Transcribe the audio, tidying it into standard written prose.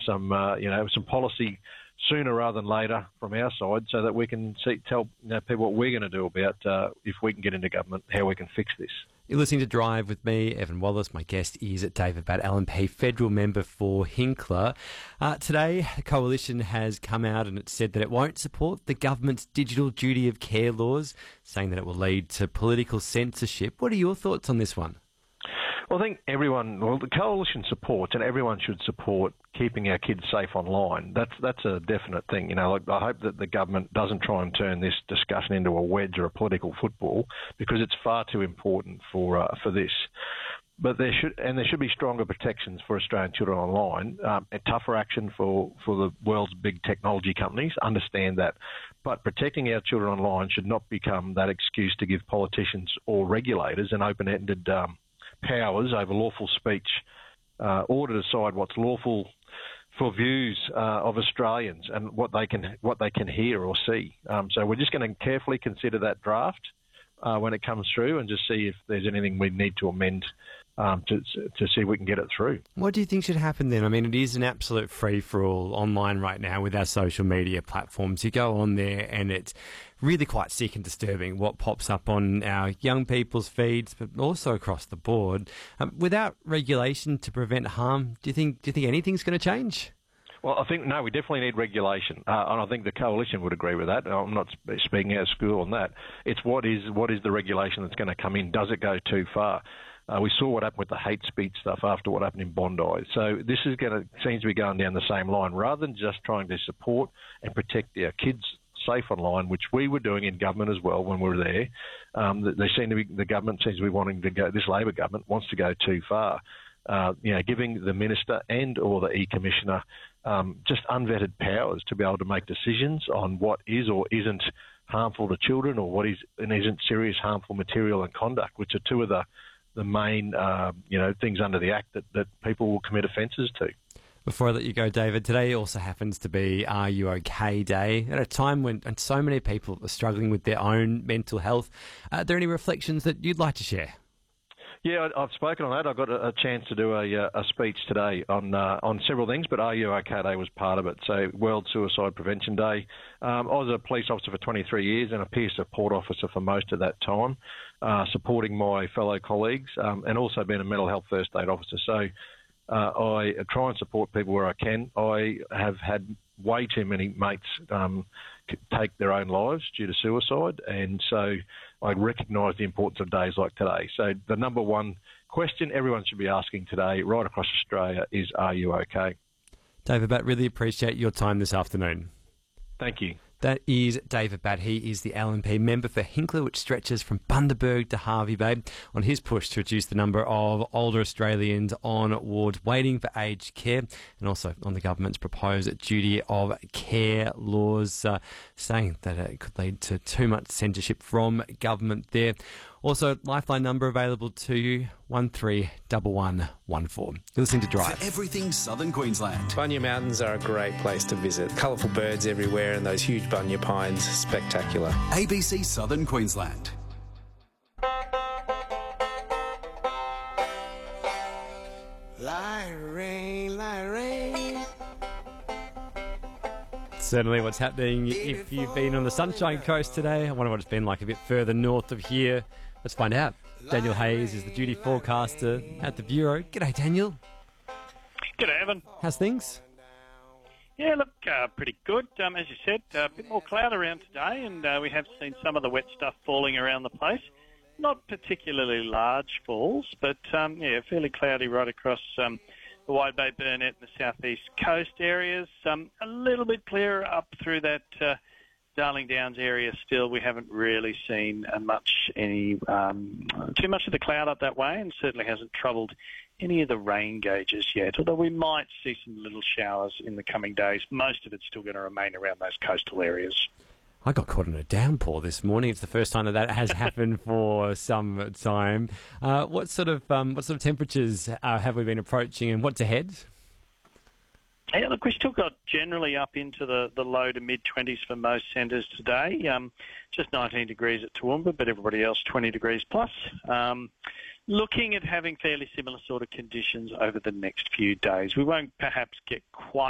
some policy sooner rather than later from our side, so that we can tell people what we're going to do about if we can get into government, how we can fix this. You're listening to Drive with me, Evan Wallace. My guest is David Batt, LNP federal member for Hinkler. Today, the Coalition has come out and it said that it won't support the government's digital duty of care laws, saying that it will lead to political censorship. What are your thoughts on this one? Well, I think the Coalition supports, and everyone should support keeping our kids safe online. That's a definite thing. I hope that the government doesn't try and turn this discussion into a wedge or a political football, because it's far too important for this. But there should be stronger protections for Australian children online, and tougher action for the world's big technology companies. Understand that. But protecting our children online should not become that excuse to give politicians or regulators an open-ended powers over lawful speech, or to decide what's lawful for views of Australians and what they can hear or see. So we're just going to carefully consider that draft when it comes through, and just see if there's anything we need to amend to see if we can get it through. What do you think should happen then? I mean, it is an absolute free-for-all online right now with our social media platforms. You go on there and it's really quite sick and disturbing what pops up on our young people's feeds, but also across the board. Without regulation to prevent harm, do you think anything's going to change? Well, I think, no, we definitely need regulation, and I think the Coalition would agree with that. I'm not speaking out of school on that. It's what is the regulation that's going to come in? Does it go too far? We saw what happened with the hate speech stuff after what happened in Bondi. So this seems to be going down the same line, rather than just trying to support and protect our kids safe online, which we were doing in government as well when we were there. The government seems to be wanting to go. This Labor government wants to go too far. Giving the minister and or the e-commissioner just unvetted powers to be able to make decisions on what is or isn't harmful to children, or what is and isn't serious harmful material and conduct, which are two of the main things under the Act that people will commit offences to. Before I let you go, David, today also happens to be Are You OK Day, at a time when so many people are struggling with their own mental health. Are there any reflections that you'd like to share? Yeah, I've spoken on that. I got a chance to do a speech today on several things, but Are You OK Day was part of it. So World Suicide Prevention Day. I was a police officer for 23 years and a peer support officer for most of that time, supporting my fellow colleagues, and also being a mental health first aid officer. So I try and support people where I can. I have had way too many mates take their own lives due to suicide, and so I recognise the importance of days like today. So the number one question everyone should be asking today right across Australia is, are you okay? David Batt, really appreciate your time this afternoon. Thank you. That is David Batt. He is the LNP member for Hinkler, which stretches from Bundaberg to Hervey Bay, on his push to reduce the number of older Australians on wards waiting for aged care, and also on the government's proposed duty of care laws, saying that it could lead to too much censorship from government there. Also, Lifeline number available to you, 131114. You're listening to Drive. For everything Southern Queensland. Bunya Mountains are a great place to visit. Colourful birds everywhere and those huge bunya pines, spectacular. ABC Southern Queensland. Like rain, like rain. Certainly what's happening if you've been on the Sunshine Coast today. I wonder what it's been like a bit further north of here. Let's find out. Daniel Hayes is the duty forecaster at the Bureau. G'day, Daniel. G'day, Evan. How's things? Yeah, look, pretty good. As you said, a bit more cloud around today, and we have seen some of the wet stuff falling around the place. Not particularly large falls, but fairly cloudy right across the Wide Bay, Burnett, and the southeast coast areas. A little bit clearer up through that Darling Downs area still. We haven't really seen too much of the cloud up that way, and certainly hasn't troubled any of the rain gauges yet, although we might see some little showers in the coming days. Most of it's still going to remain around those coastal areas. I got caught in a downpour this morning. It's the first time that has happened for some time. What sort of temperatures have we been approaching, and what's ahead? Yeah, look, we still got generally up into the low to mid-20s for most centres today. Just 19 degrees at Toowoomba, but everybody else 20 degrees plus. Looking at having fairly similar sort of conditions over the next few days. We won't perhaps get quite